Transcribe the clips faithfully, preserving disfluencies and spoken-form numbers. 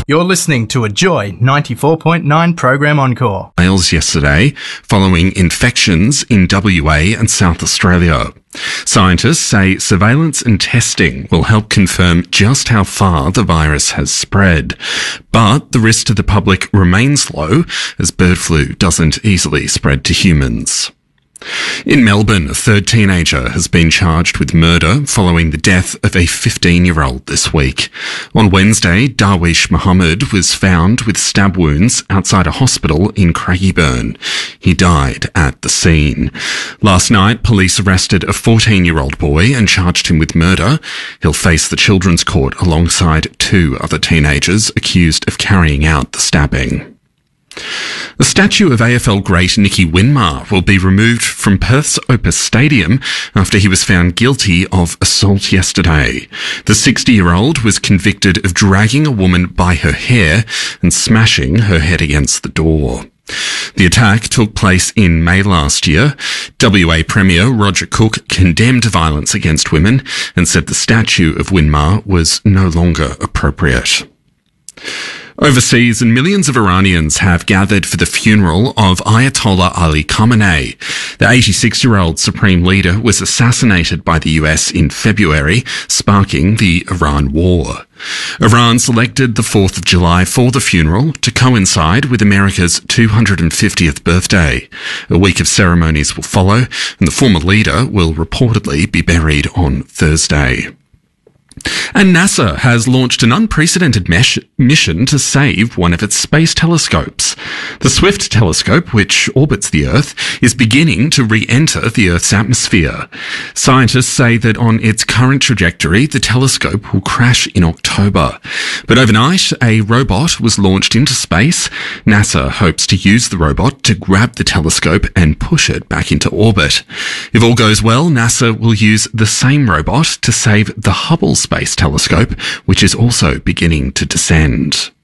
You're listening to a Joy ninety-four point nine program encore. Wales yesterday following infections in W A and South Australia. Scientists say surveillance and testing will help confirm just how far the virus has spread. But the risk to the public remains low, as bird flu doesn't easily spread to humans. In Melbourne, a third teenager has been charged with murder following the death of a fifteen-year-old this week. On Wednesday, Darwish Mohammed was found with stab wounds outside a hospital in Craigieburn. He died at the scene. Last night, police arrested a fourteen-year-old boy and charged him with murder. He'll face the Children's Court alongside two other teenagers accused of carrying out the stabbing. The statue of A F L great Nicky Winmar will be removed from Perth's Opus Stadium after he was found guilty of assault yesterday. The sixty-year-old was convicted of dragging a woman by her hair and smashing her head against the door. The attack took place in May last year. W A Premier Roger Cook condemned violence against women and said the statue of Winmar was no longer appropriate. Overseas, and millions of Iranians have gathered for the funeral of Ayatollah Ali Khamenei. The eighty-six-year-old supreme leader was assassinated by the U S in February, sparking the Iran war. Iran selected the fourth of July for the funeral to coincide with America's two hundred fiftieth birthday. A week of ceremonies will follow, and the former leader will reportedly be buried on Thursday. And NASA has launched an unprecedented mesh- mission to save one of its space telescopes. The Swift telescope, which orbits the Earth, is beginning to re-enter the Earth's atmosphere. Scientists say that on its current trajectory, the telescope will crash in October. But overnight, a robot was launched into space. NASA hopes to use the robot to grab the telescope and push it back into orbit. If all goes well, NASA will use the same robot to save the Hubble Space Telescope, which is also beginning to descend.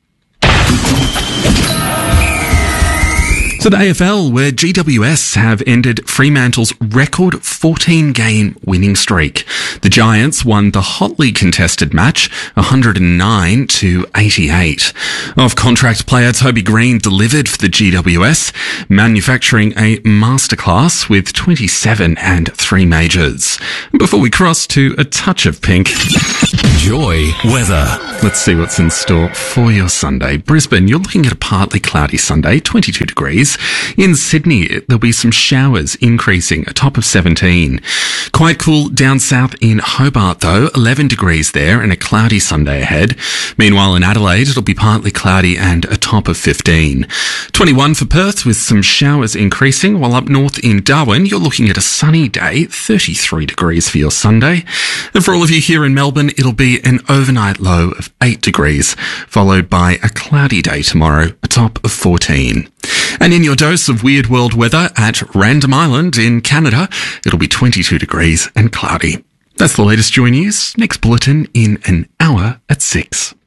So the A F L, where G W S have ended Fremantle's record fourteen-game winning streak. The Giants won the hotly contested match, one hundred nine to eighty-eight. Off-contract player Toby Green delivered for the G W S, manufacturing a masterclass with twenty-seven and three majors. Before we cross to a touch of pink, Joy weather. Let's see what's in store for your Sunday. Brisbane, you're looking at a partly cloudy Sunday, twenty-two degrees. In Sydney, there'll be some showers increasing, a top of seventeen. Quite cool down south in Hobart, though, eleven degrees there and a cloudy Sunday ahead. Meanwhile, in Adelaide, it'll be partly cloudy and a top of fifteen. twenty-one for Perth with some showers increasing, while up north in Darwin, you're looking at a sunny day, thirty-three degrees for your Sunday. And for all of you here in Melbourne, it'll be an overnight low of eight degrees, followed by a cloudy day tomorrow, a top of fourteen. And in your dose of weird world weather at Random Island in Canada, it'll be twenty-two degrees and cloudy. That's the latest Joy News. Next bulletin in an hour at six.